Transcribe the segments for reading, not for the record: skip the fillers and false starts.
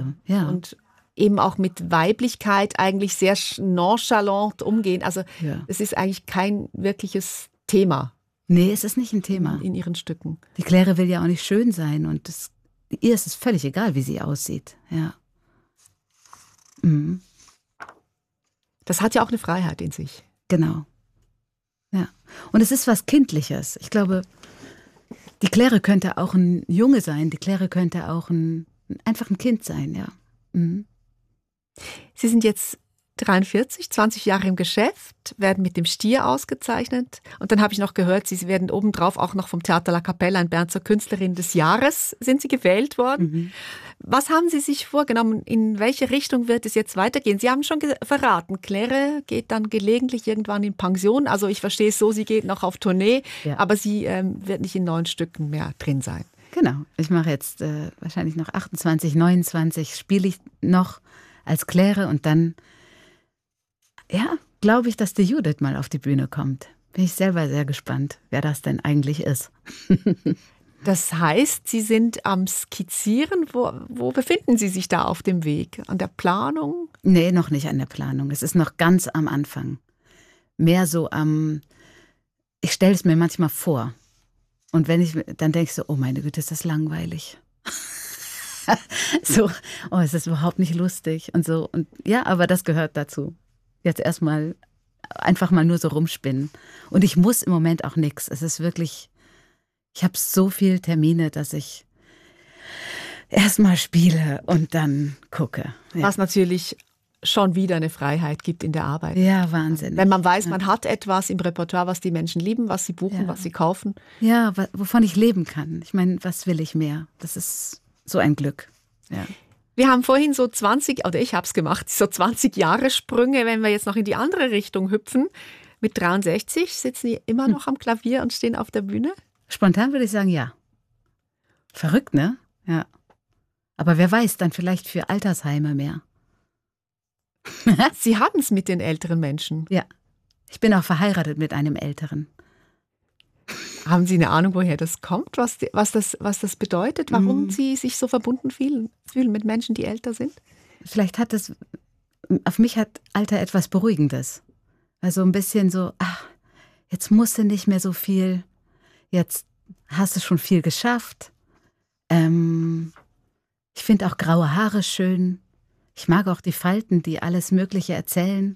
Ja. Und eben auch mit Weiblichkeit eigentlich sehr nonchalant umgehen. Also es ist eigentlich kein wirkliches Thema. Nee, es ist nicht ein Thema. In ihren Stücken. Die Claire will ja auch nicht schön sein und ihr ist es völlig egal, wie sie aussieht. Ja. Mhm. Das hat ja auch eine Freiheit in sich. Genau. Ja. Und es ist was Kindliches. Ich glaube, die Claire könnte auch ein Junge sein. Die Claire könnte auch einfach ein Kind sein, ja. Mhm. Sie sind jetzt 43, 20 Jahre im Geschäft, werden mit dem Stier ausgezeichnet. Und dann habe ich noch gehört, Sie werden obendrauf auch noch vom Theater La Capella in Bern zur Künstlerin des Jahres sind Sie gewählt worden. Mhm. Was haben Sie sich vorgenommen? In welche Richtung wird es jetzt weitergehen? Sie haben schon verraten, Claire geht dann gelegentlich irgendwann in Pension. Also ich verstehe es so, sie geht noch auf Tournee, aber sie wird nicht in neuen Stücken mehr drin sein. Genau, ich mache jetzt wahrscheinlich noch 28, 29, spiele ich noch als Claire und dann glaube ich, dass die Judith mal auf die Bühne kommt. Bin ich selber sehr gespannt, wer das denn eigentlich ist. Das heißt, Sie sind am Skizzieren. Wo befinden Sie sich da auf dem Weg? An der Planung? Nee, noch nicht an der Planung. Es ist noch ganz am Anfang. Mehr so ich stelle es mir manchmal vor. Und dann denke ich so, oh meine Güte, ist das langweilig. So, es ist überhaupt nicht lustig und so. Und ja, aber das gehört dazu. Jetzt erstmal einfach mal nur so rumspinnen. Und ich muss im Moment auch nichts. Es ist wirklich, ich habe so viele Termine, dass ich erstmal spiele und dann gucke. Ja. Was natürlich schon wieder eine Freiheit gibt in der Arbeit. Ja, Wahnsinn. Wenn man weiß, man hat etwas im Repertoire, was die Menschen lieben, was sie buchen, was sie kaufen. Ja, wovon ich leben kann. Ich meine, was will ich mehr? Das ist so ein Glück. Ja. Wir haben vorhin so 20, oder ich habe es gemacht, so 20 Jahre Sprünge, wenn wir jetzt noch in die andere Richtung hüpfen. Mit 63 sitzen die immer noch am Klavier und stehen auf der Bühne? Spontan würde ich sagen, ja. Verrückt, ne? Ja. Aber wer weiß, dann vielleicht für Altersheime mehr. Sie haben es mit den älteren Menschen. Ja. Ich bin auch verheiratet mit einem Älteren. Haben Sie eine Ahnung, woher das kommt, was das bedeutet, warum Sie sich so verbunden fühlen mit Menschen, die älter sind? Vielleicht auf mich hat Alter etwas Beruhigendes. Also ein bisschen so, jetzt musst du nicht mehr so viel, jetzt hast du schon viel geschafft. Ich finde auch graue Haare schön. Ich mag auch die Falten, die alles Mögliche erzählen.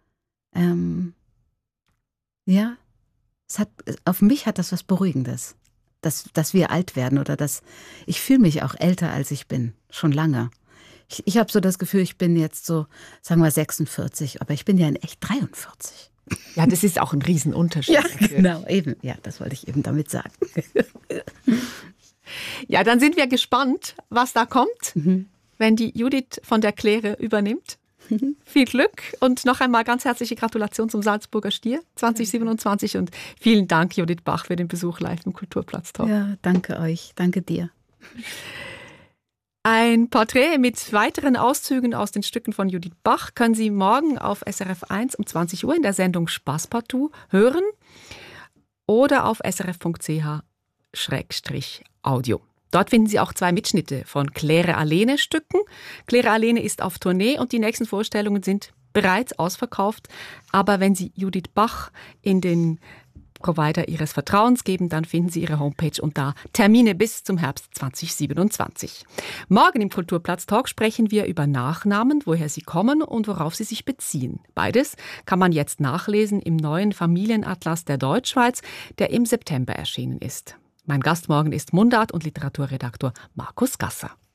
Ja. Auf mich hat das was Beruhigendes, dass wir alt werden oder ich fühle mich auch älter, als ich bin, schon lange. Ich habe so das Gefühl, ich bin jetzt so, sagen wir 46, aber ich bin ja in echt 43. Ja, das ist auch ein Riesenunterschied. Ja, genau, eben. Ja, das wollte ich eben damit sagen. Ja, dann sind wir gespannt, was da kommt, wenn die Judith von der Claire übernimmt. Viel Glück und noch einmal ganz herzliche Gratulation zum Salzburger Stier 2027 und vielen Dank, Judith Bach, für den Besuch live im Kulturplatz Talk. Ja, danke euch, danke dir. Ein Porträt mit weiteren Auszügen aus den Stücken von Judith Bach können Sie morgen auf SRF 1 um 20 Uhr in der Sendung Spaßpartout hören oder auf srf.ch/audio. Dort finden Sie auch 2 Mitschnitte von Claire Alene Stücken. Claire Alene ist auf Tournee und die nächsten Vorstellungen sind bereits ausverkauft. Aber wenn Sie Judith Bach in den Provider Ihres Vertrauens geben, dann finden Sie Ihre Homepage und da Termine bis zum Herbst 2027. Morgen im Kulturplatz Talk sprechen wir über Nachnamen, woher sie kommen und worauf sie sich beziehen. Beides kann man jetzt nachlesen im neuen Familienatlas der Deutschschweiz, der im September erschienen ist. Mein Gast morgen ist Mundart- und Literaturredaktor Markus Gasser.